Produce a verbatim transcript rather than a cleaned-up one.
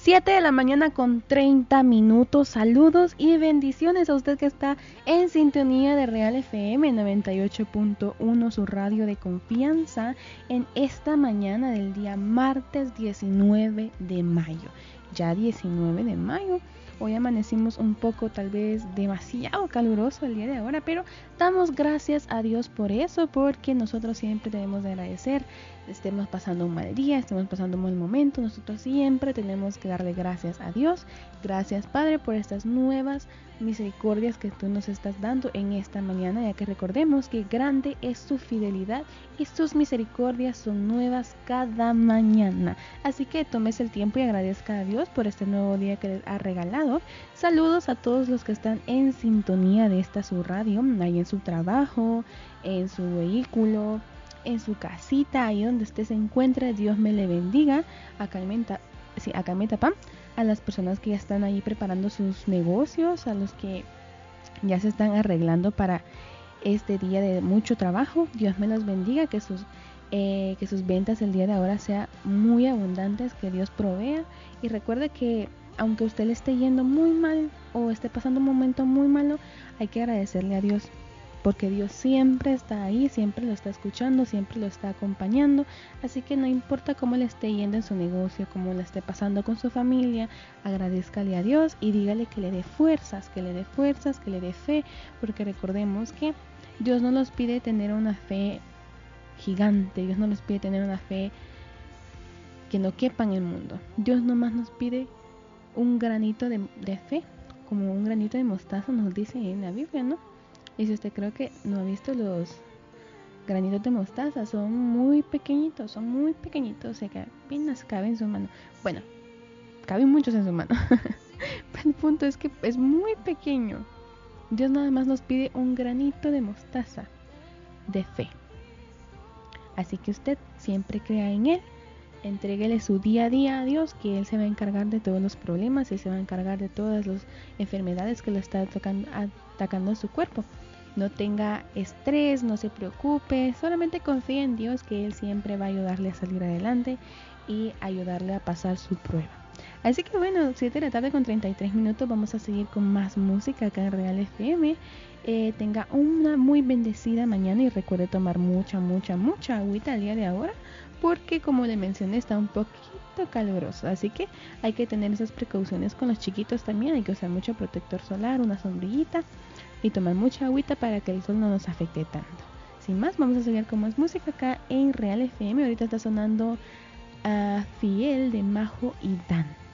siete de la mañana con treinta minutos. Saludos y bendiciones a usted que está en sintonía de Real F M noventa y ocho punto uno, su radio de confianza, en esta mañana del día martes diecinueve de mayo. Ya diecinueve de mayo. Hoy amanecimos un poco, tal vez demasiado caluroso el día de ahora, pero damos gracias a Dios por eso, porque nosotros siempre debemos de agradecer. Estemos pasando un mal día, estemos pasando un mal momento, nosotros siempre tenemos que darle gracias a Dios. Gracias, Padre, por estas nuevas misericordias que tú nos estás dando en esta mañana, ya que recordemos que grande es su fidelidad y sus misericordias son nuevas cada mañana. Así que tomes el tiempo y agradezca a Dios por este nuevo día que les ha regalado. Saludos a todos los que están en sintonía de esta su radio, ahí en su trabajo, en su vehículo, en su casita, ahí donde usted se encuentre. Dios me le bendiga. Acá en sí, acá en Metapam, a las personas que ya están ahí preparando sus negocios, a los que ya se están arreglando para este día de mucho trabajo. Dios me los bendiga, que sus eh, que sus ventas el día de ahora sean muy abundantes, que Dios provea. Y recuerde que aunque usted le esté yendo muy mal o esté pasando un momento muy malo, hay que agradecerle a Dios, porque Dios siempre está ahí, siempre lo está escuchando, siempre lo está acompañando. Así que no importa cómo le esté yendo en su negocio, cómo le esté pasando con su familia, agradézcale a Dios y dígale que le dé fuerzas, que le dé fuerzas, que le dé fe, porque recordemos que Dios no nos pide tener una fe gigante, Dios no nos pide tener una fe que no quepa en el mundo. Dios nomás nos pide un granito de, de fe, como un granito de mostaza nos dice en la Biblia, ¿no? Y si usted creo que no ha visto los granitos de mostaza, son muy pequeñitos, son muy pequeñitos, o sea que apenas caben en su mano. Bueno, caben muchos en su mano. Pero el punto es que es muy pequeño. Dios nada más nos pide un granito de mostaza de fe. Así que usted siempre crea en Él, entréguele su día a día a Dios, que Él se va a encargar de todos los problemas, Él se va a encargar de todas las enfermedades que le está tocando, atacando a su cuerpo. No tenga estrés, no se preocupe, solamente confíe en Dios, que Él siempre va a ayudarle a salir adelante y ayudarle a pasar su prueba. Así que bueno, siete de la tarde con treinta y tres minutos, vamos a seguir con más música acá en Real F M. Eh, tenga una muy bendecida mañana y recuerde tomar mucha, mucha, mucha agüita al día de ahora, porque como le mencioné está un poquito caluroso, así que hay que tener esas precauciones con los chiquitos también. Hay que usar mucho protector solar, una sombrillita y tomar mucha agüita para que el sol no nos afecte tanto. Sin más, vamos a seguir con más música acá en Real F M. Ahorita está sonando a uh, Fiel de Majo y Dan.